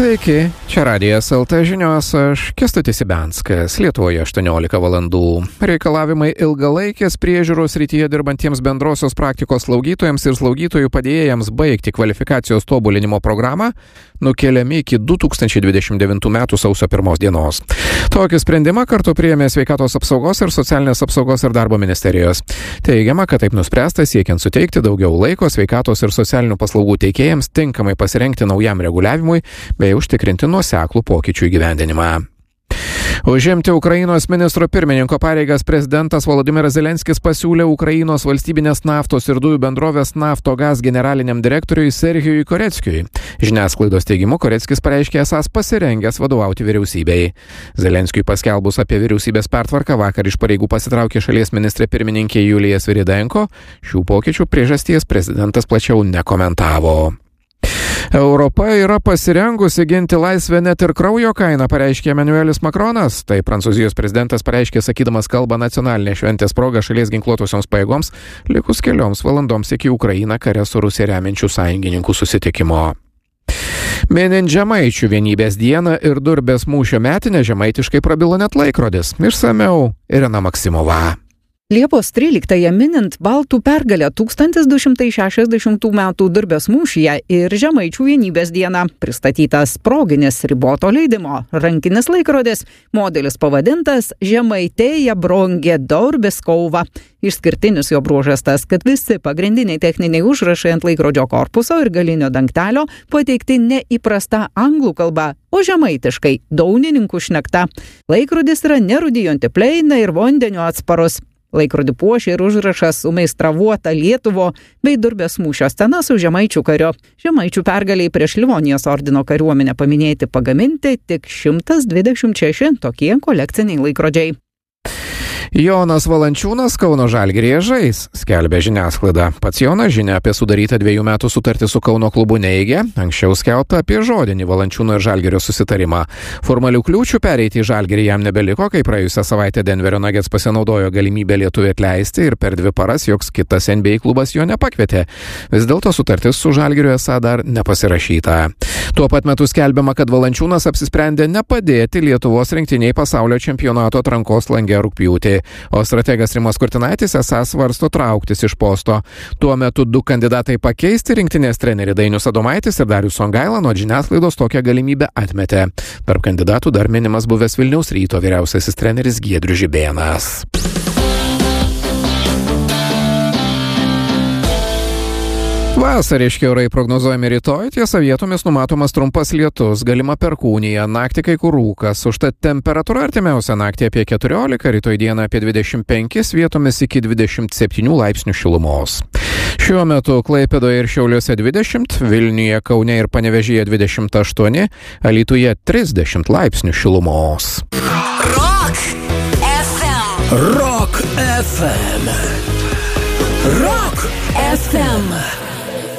Sveiki, čia Radijas LT žinios, aš Kęstutis Ibenskas, Lietuvoje 18 valandų. Reikalavimai ilgalaikės priežiūros srityje dirbantiems bendrosios praktikos slaugytojams ir slaugytojų padėjėjams baigti kvalifikacijos tobulinimo programą nukeliami iki 2029 m. sausio 1 dienos. Tokį sprendimą kartu priėmė Sveikatos apsaugos ir socialinės apsaugos ir darbo ministerijos. Teigiama, kad taip nuspręsta siekiant suteikti daugiau laiko sveikatos ir socialinių paslaugų teikėjams tinkamai pasirengti naujam reguliavimui bei užtikrinti nuoseklų pokyčių įgyvendinimą. Užimti Ukrainos ministro pirmininko pareigas prezidentas Volodymyras Zelenskis pasiūlė Ukrainos valstybinės naftos ir dujų bendrovės Naftogaz generaliniam direktoriui Serhijui Koreckiui. Žiniasklaidos teigimu Koreckis pareiškė esąs pasirengęs vadovauti vyriausybei. Zelenskiui paskelbus apie vyriausybės pertvarką vakar iš pareigų pasitraukė šalies ministrė pirmininkė Julija Sviridenko. Šių pokyčių priežasties prezidentas plačiau nekomentavo. Europa yra pasirengusi ginti laisvę net ir kraujo kainą, pareiškė Emmanuelis Macronas. Tai Prancūzijos prezidentas pareiškė sakydamas kalbą nacionalinės šventės proga šalies ginkluotosioms pajėgoms, likus kelioms valandoms iki Ukrainą kare su Rusija remiančių sąjungininkų susitikimo. Minint Žemaičių vienybės dieną ir Durbės mūšio metinę, žemaitiškai prabilo net laikrodis. Išsamiau Irena Maksimova. Liepos 13-ąją minint Baltų pergalę 1260 m. Durbės mūšyje ir Žemaičių vienybės dieną pristatytas proginis riboto leidimo rankinis laikrodis, modelis pavadintas Žemaitėja Brongė Durbės Kauva. Išskirtinis jo bruožas tas, kad visi pagrindiniai techniniai užrašai ant laikrodžio korpuso ir galinio dangtelio pateikti neįprasta anglų kalba, o žemaitiškai daunininkų šnekta. Laikrodis yra nerudijonti pleina ir vandenio atsparus. Laikrodį puošia ir užrašas sumeistravuota Lietuvo bei Durbės mūšio scena su žemaičių kariu. Žemaičių pergaliai prieš Livonijos ordino kariuomenę paminėti pagaminti tik 126 tokie kolekciniai laikrodžiai. Jonas Valančiūnas Kauno Žalgiryje žais, skelbia žiniasklaida. Pats Jonas žinią apie sudarytą 2 metų sutartį su Kauno klubu neigia, anksčiau skelbta apie žodinį Valančiūno ir Žalgirio susitarimą. Formalių kliūčių pereiti į Žalgirį jam nebeliko, kai praėjusią savaitę Denverio Nuggets pasinaudojo galimybę lietuvį atleisti ir per 2 paras joks kitas NBA klubas jo nepakvietė. Vis dėlto sutartis su Žalgiriu esą dar nepasirašyta. Tuo pat metu skelbiama, kad Valančiūnas apsisprendė nepadėti Lietuvos rinktiniai pasaulio čempionato atrankos lange rugpjūtį. O strategas Rimas Kurtinaitis esąs svarsto trauktis iš posto. Tuo metu 2 kandidatai pakeisti rinktinės trenerį Dainius Adomaitis ir Darius Songaila nuo žiniasklaidos tokią galimybę atmetė. Tarp kandidatų dar minimas buvęs Vilniaus Ryto vyriausiasis treneris Giedrius Žibėnas. Vasariški orai prognozuojami rytoj, tiesa vietomis numatomas trumpas lietus, galima perkūnija, naktį kai kur rūkas, užtat temperatūra artimiausią naktį apie 14, rytoj dieną apie 25, vietomis iki 27 laipsnių šilumos. Šiuo metu Klaipėdoje ir Šiauliuose 20, Vilniuje, Kaune ir Panevėžyje 28, Alytuje 30 laipsnių šilumos. Rock FM. Rock FM. Rock FM.